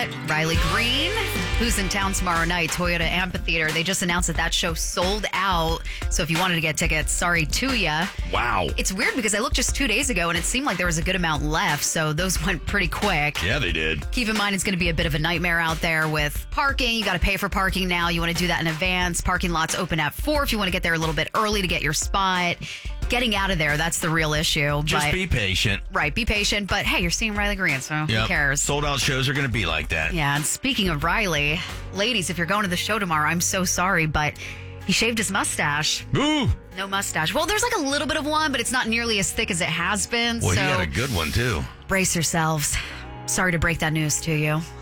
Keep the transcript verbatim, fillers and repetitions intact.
Riley Green, who's in town tomorrow night, Toyota Amphitheater. They just announced that that show sold out. So if you wanted to get tickets, sorry to ya. Wow. It's weird because I looked just two days ago and it seemed like there was a good amount left. So those went pretty quick. Yeah, they did. Keep in mind, it's going to be a bit of a nightmare out there with parking. You got to pay for parking now. You want to do that in advance. Parking lots open at four if you want to get there a little bit early to get your spot. Getting out of there, that's the real issue. Just but, be patient. Right, be patient. But hey, you're seeing Riley Green, so Yep. who cares? Sold out shows are going to be like that. Yeah, and speaking of Riley, ladies, if you're going to the show tomorrow, I'm so sorry, but he shaved his mustache. Ooh. No mustache. Well, there's like a little bit of one, but it's not nearly as thick as it has been. Well, so he had a good one, too. brace yourselves. Sorry to break that news to you.